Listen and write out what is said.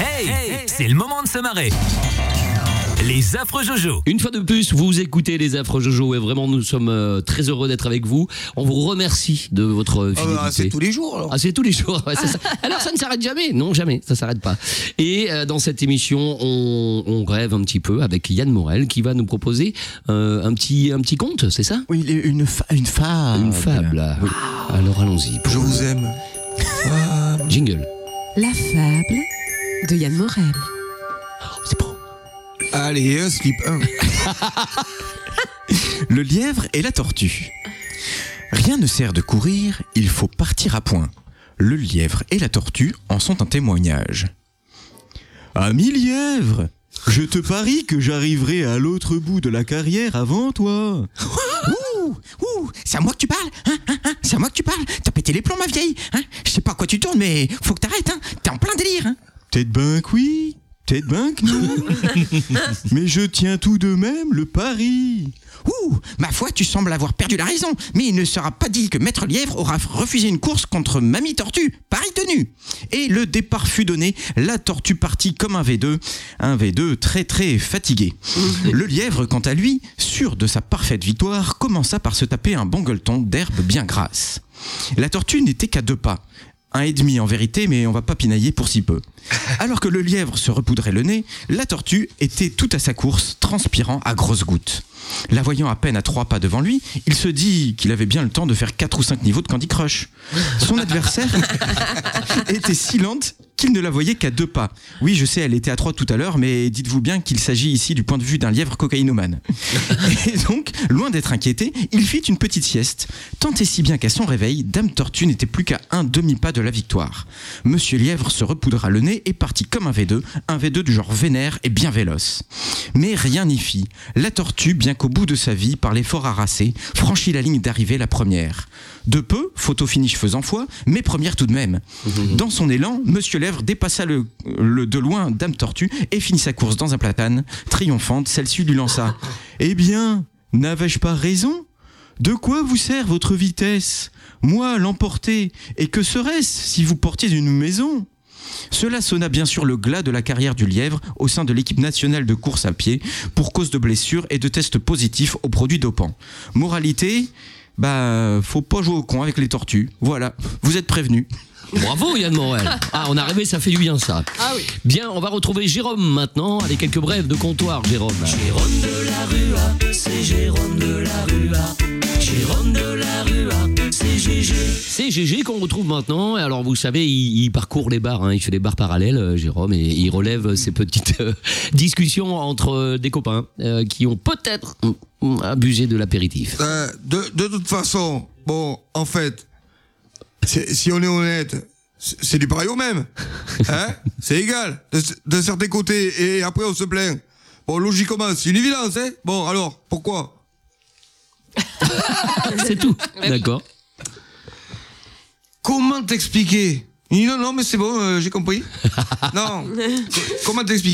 Hey, c'est le moment de se marrer. Les affreux Jojo. Une fois de plus, vous écoutez les affreux Jojo et vraiment nous sommes très heureux d'être avec vous. On vous remercie de votre fidélité. C'est tous les jours alors. Ah, c'est tous les jours. Ouais, c'est ça. Alors ça ne s'arrête jamais. Non, jamais. Ça s'arrête pas. Et dans cette émission, on rêve un petit peu avec Yann Morel qui va nous proposer un petit conte, c'est ça? Oui, une fable. Une fable. Oui. Alors allons-y. Je vous aime. Jingle. La fable de Yann Morel. C'est bon. Allez, un slip 1. Le lièvre et la tortue. Rien ne sert de courir, il faut partir à point. Le lièvre et la tortue en sont un témoignage. Ami lièvre, je te parie que j'arriverai à l'autre bout de la carrière avant toi. C'est à moi que tu parles, c'est à moi que tu parles. T'as pété les plombs, ma vieille, Je sais pas à quoi tu tournes, mais faut que t'arrêtes, T'es en plein délire, Peut-être ben que oui, peut-être ben que non. Mais je tiens tout de même le pari. Ma foi, tu sembles avoir perdu la raison. Mais il ne sera pas dit que Maître Lièvre aura refusé une course contre Mamie Tortue. Pari tenu. Et le départ fut donné. La tortue partit comme un V2. Un V2 très très fatigué. Le lièvre, quant à lui, sûr de sa parfaite victoire, commença par se taper un bon gueuleton d'herbe bien grasse. La tortue n'était qu'à 2 pas. 1,5 en vérité, mais on va pas pinailler pour si peu. Alors que le lièvre se repoudrait le nez, la tortue était tout à sa course, transpirant à grosses gouttes. La voyant à peine à 3 pas devant lui, il se dit qu'il avait bien le temps de faire 4 ou 5 niveaux de Candy Crush. Son adversaire était si lente qu'il ne la voyait qu'à 2 pas. Oui, je sais, elle était à 3 tout à l'heure, mais dites-vous bien qu'il s'agit ici du point de vue d'un lièvre cocaïnomane. Et donc, loin d'être inquiété, il fit une petite sieste. Tant et si bien qu'à son réveil, Dame Tortue n'était plus qu'à un demi-pas de la victoire. Monsieur Lièvre se repoudra le nez et partit comme un V2 du genre vénère et bien véloce. Mais rien n'y fit. La tortue, bien qu'au bout de sa vie, par l'effort harassé, franchit la ligne d'arrivée la première. De peu, photo finish faisant foi, mais première tout de même. Dans son élan, Monsieur Lièvre dépassa de loin Dame Tortue et finit sa course dans un platane. Triomphante, celle-ci lui lança « Eh bien, n'avais-je pas raison ? De quoi vous sert votre vitesse ? Moi, l'emporter, et que serait-ce si vous portiez une maison ?» Cela sonna bien sûr le glas de la carrière du lièvre au sein de l'équipe nationale de course à pied pour cause de blessures et de tests positifs aux produits dopants. Moralité, faut pas jouer au con avec les tortues. Voilà, vous êtes prévenus. Bravo Yann Morel. On a rêvé, ça fait du bien ça. Ah oui. Bien, on va retrouver Jérôme maintenant avec quelques brèves de comptoir. Jérôme de la Rua, c'est Jérôme de la Rua. Jérôme de la Rua, c'est GG. C'est GG qu'on retrouve maintenant. Alors vous savez, il parcourt les bars, il fait des bars parallèles, Jérôme, et il relève ces petites discussions entre des copains qui ont peut-être abusé de l'apéritif. De toute façon, bon, en fait, si on est honnête, c'est du pareil au même. C'est égal, de certains côtés, et après on se plaint. Bon, logiquement, c'est une évidence, Bon, alors, pourquoi ? C'est tout. D'accord. Comment t'expliquer ? Non, mais c'est bon, j'ai compris. Non, comment t'expliquer ?